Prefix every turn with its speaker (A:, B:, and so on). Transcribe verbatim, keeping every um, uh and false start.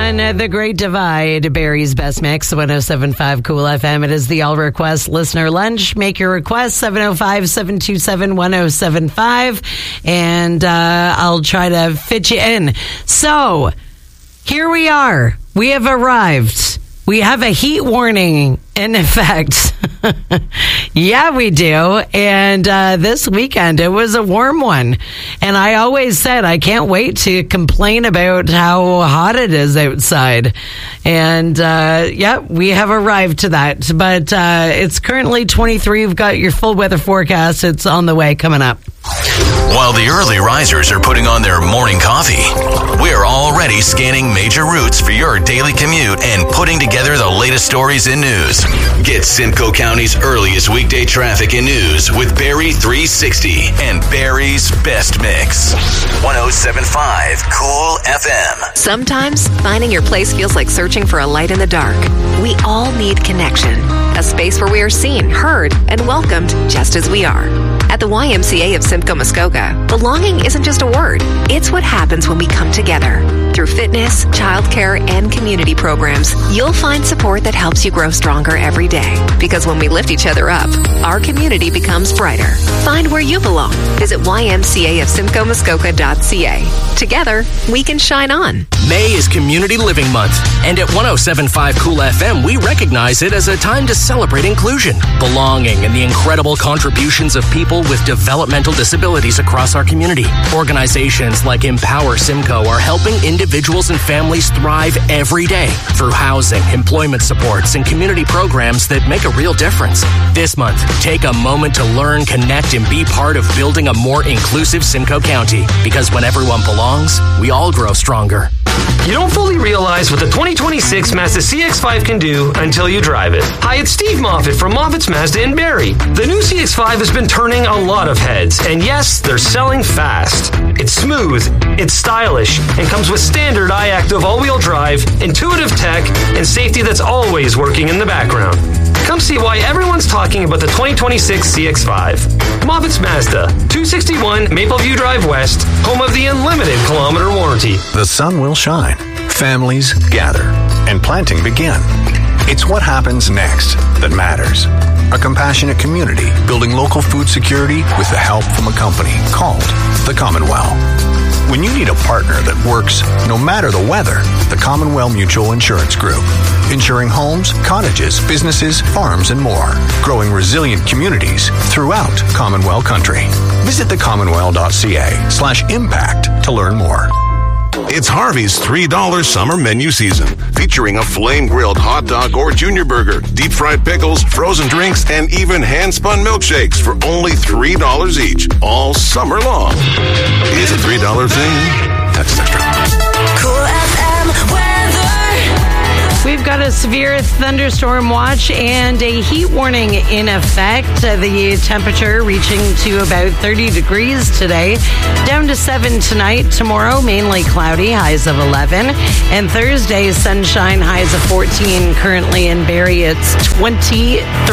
A: on The Great Divide, Barry's Best Mix, one oh seven point five Cool F M. It is the All Request Listener Lunch. Make your request, seven oh five, seven two seven, one oh seven five, and uh, I'll try to fit you in. So, here we are. We have arrived. We have a heat warning in effect. Yeah, we do. And uh, this weekend, it was a warm one. And I always said I can't wait to complain about how hot it is outside. And uh, yeah, we have arrived to that. But uh, it's currently twenty-three. We've got your full weather forecast. It's on the way coming up.
B: While the early risers are putting on their morning coffee, we're already scanning major routes for your daily commute and putting together the latest stories and news. Get Simcoe County's earliest weekday traffic and news with Barrie three sixty and Barry's Best Mix. one oh seven point five Cool F M.
C: Sometimes finding your place feels like searching for a light in the dark. We all need connection, a space where we are seen, heard, and welcomed just as we are. At the Y M C A of Simcoe Muskoka, belonging isn't just a word. It's what happens when we come together. Through fitness, childcare, and community programs, you'll find support that helps you grow stronger every day. Because when we lift each other up, our community becomes brighter. Find where you belong. Visit Y M C A of Simcoe Muskoka dot C A. Together, we can shine on.
D: May is Community Living Month, and at one oh seven point five Cool F M, we recognize it as a time to celebrate inclusion, belonging, and the incredible contributions of people with developmental disabilities across our community. Organizations like Empower Simcoe are helping individuals and families thrive every day through housing, employment supports, and community programs that make a real difference. This month, take a moment to learn, connect, and be part of building a more inclusive Simcoe County. Because when everyone belongs, we all grow stronger.
E: You don't fully realize what the twenty twenty-six Mazda C X five can do until you drive it. Hi, it's Steve Moffitt from Moffitt's Mazda in Barrie. The new C X five has been turning a lot of heads, and yes, they're selling fast. It's smooth, it's stylish, and comes with standard iActive all-wheel drive, intuitive tech, and safety that's always working in the background. Come see why everyone's talking about the twenty twenty-six C X five. Moffitt's Mazda, two sixty-one Mapleview Drive West, home of the unlimited kilometer warranty.
F: The sun will shine, families gather, and planting begin. It's what happens next that matters. A compassionate community building local food security with the help from a company called the Commonwealth. When you need a partner that works no matter the weather, the Commonwealth Mutual Insurance Group. Insuring homes, cottages, businesses, farms, and more. Growing resilient communities throughout Commonwealth country. Visit the commonwealth dot c a slash impact to learn more.
G: It's Harvey's three dollar summer menu season, featuring a flame-grilled hot dog or junior burger, deep-fried pickles, frozen drinks, and even hand-spun milkshakes for only three dollars each, all summer long. Is a three dollar thing? That's extra.
A: Cool F M weather. We've got a severe thunderstorm watch and a heat warning in effect. Uh, the temperature reaching to about thirty degrees today, down to seven tonight. Tomorrow, mainly cloudy, highs of eleven. And Thursday, sunshine, highs of fourteen. Currently in Barrie, it's twenty-three.